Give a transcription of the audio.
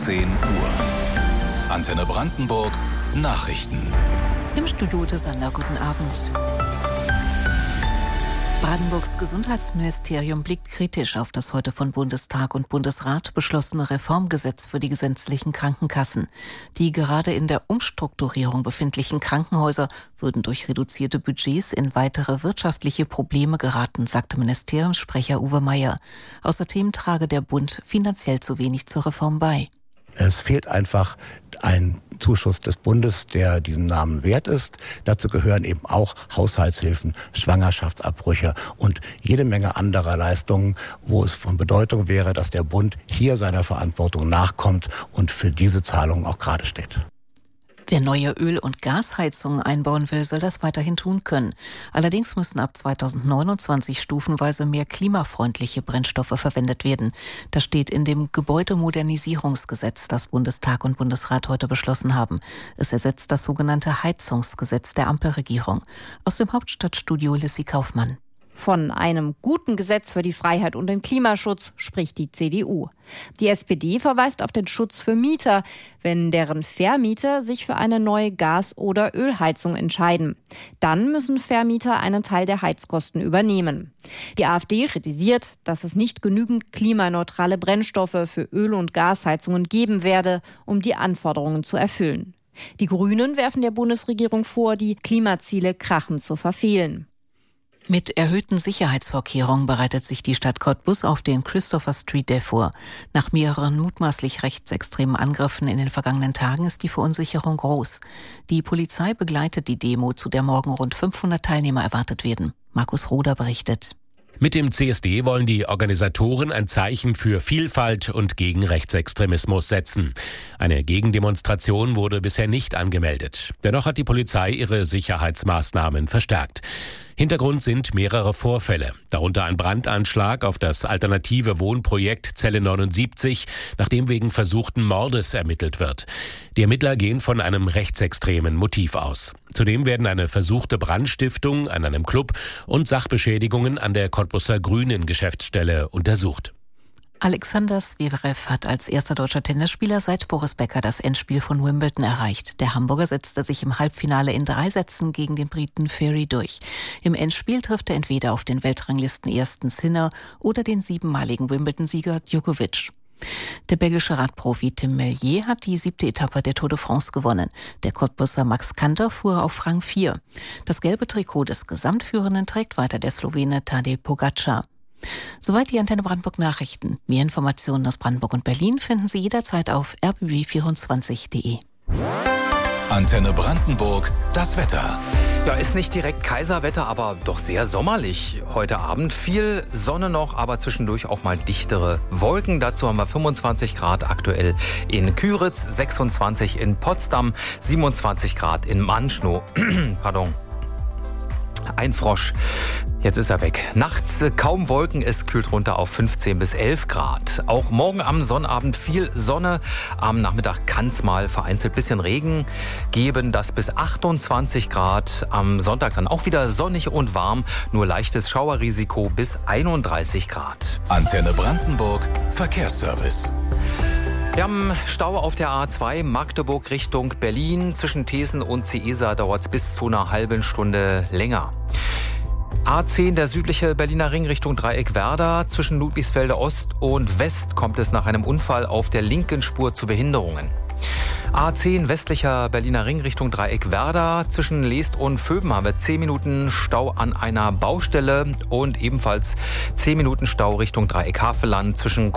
10 Uhr. Antenne Brandenburg Nachrichten. Im Studio Sander, guten Abend. Brandenburgs Gesundheitsministerium blickt kritisch auf das heute von Bundestag und Bundesrat beschlossene Reformgesetz für die gesetzlichen Krankenkassen. Die gerade in der Umstrukturierung befindlichen Krankenhäuser würden durch reduzierte Budgets in weitere wirtschaftliche Probleme geraten, sagte Ministeriumssprecher Uwe Meier. Außerdem trage der Bund finanziell zu wenig zur Reform bei. Es fehlt einfach ein Zuschuss des Bundes, der diesen Namen wert ist. Dazu gehören eben auch Haushaltshilfen, Schwangerschaftsabbrüche und jede Menge anderer Leistungen, wo es von Bedeutung wäre, dass der Bund hier seiner Verantwortung nachkommt und für diese Zahlungen auch gerade steht. Wer neue Öl- und Gasheizungen einbauen will, soll das weiterhin tun können. Allerdings müssen ab 2029 stufenweise mehr klimafreundliche Brennstoffe verwendet werden. Das steht in dem Gebäudemodernisierungsgesetz, das Bundestag und Bundesrat heute beschlossen haben. Es ersetzt das sogenannte Heizungsgesetz der Ampelregierung. Aus dem Hauptstadtstudio Lissy Kaufmann. Von einem guten Gesetz für die Freiheit und den Klimaschutz spricht die CDU. Die SPD verweist auf den Schutz für Mieter, wenn deren Vermieter sich für eine neue Gas- oder Ölheizung entscheiden. Dann müssen Vermieter einen Teil der Heizkosten übernehmen. Die AfD kritisiert, dass es nicht genügend klimaneutrale Brennstoffe für Öl- und Gasheizungen geben werde, um die Anforderungen zu erfüllen. Die Grünen werfen der Bundesregierung vor, die Klimaziele krachend zu verfehlen. Mit erhöhten Sicherheitsvorkehrungen bereitet sich die Stadt Cottbus auf den Christopher Street Day vor. Nach mehreren mutmaßlich rechtsextremen Angriffen in den vergangenen Tagen ist die Verunsicherung groß. Die Polizei begleitet die Demo, zu der morgen rund 500 Teilnehmer erwartet werden. Markus Roder berichtet. Mit dem CSD wollen die Organisatoren ein Zeichen für Vielfalt und gegen Rechtsextremismus setzen. Eine Gegendemonstration wurde bisher nicht angemeldet. Dennoch hat die Polizei ihre Sicherheitsmaßnahmen verstärkt. Hintergrund sind mehrere Vorfälle, darunter ein Brandanschlag auf das alternative Wohnprojekt Zelle 79, nach dem wegen versuchten Mordes ermittelt wird. Die Ermittler gehen von einem rechtsextremen Motiv aus. Zudem werden eine versuchte Brandstiftung an einem Club und Sachbeschädigungen an der Cottbuser Grünen Geschäftsstelle untersucht. Alexander Zverev hat als erster deutscher Tennisspieler seit Boris Becker das Endspiel von Wimbledon erreicht. Der Hamburger setzte sich im Halbfinale in 3 Sätzen gegen den Briten Fury durch. Im Endspiel trifft er entweder auf den Weltranglisten-ersten Sinner oder den 7-maligen Wimbledon-Sieger Djokovic. Der belgische Radprofi Tim Merlier hat die 7. Etappe der Tour de France gewonnen. Der Cottbuser Max Kanter fuhr auf Rang 4. Das gelbe Trikot des Gesamtführenden trägt weiter der Slowene Tadej Pogačar. Soweit die Antenne Brandenburg Nachrichten. Mehr Informationen aus Brandenburg und Berlin finden Sie jederzeit auf rbb24.de. Antenne Brandenburg, das Wetter. Ja, ist nicht direkt Kaiserwetter, aber doch sehr sommerlich heute Abend. Viel Sonne noch, aber zwischendurch auch mal dichtere Wolken. Dazu haben wir 25 Grad aktuell in Küritz, 26 in Potsdam, 27 Grad in Manschnow. Pardon. Ein Frosch. Jetzt ist er weg. Nachts kaum Wolken, es kühlt runter auf 15 bis 11 Grad. Auch morgen am Sonnabend viel Sonne. Am Nachmittag kann es mal vereinzelt bisschen Regen geben. Das bis 28 Grad. Am Sonntag dann auch wieder sonnig und warm. Nur leichtes Schauerrisiko bis 31 Grad. Antenne Brandenburg Verkehrsservice. Wir haben Stau auf der A2 Magdeburg Richtung Berlin. Zwischen Thesen und Ciesa dauert es bis zu einer halben Stunde länger. A10, der südliche Berliner Ring Richtung Dreieck-Werder. Zwischen Ludwigsfelde Ost und West kommt es nach einem Unfall auf der linken Spur zu Behinderungen. A10, westlicher Berliner Ring Richtung Dreieck-Werder. Zwischen Leest und Vöben haben wir 10 Minuten Stau an einer Baustelle und ebenfalls 10 Minuten Stau Richtung Dreieck-Havelland zwischen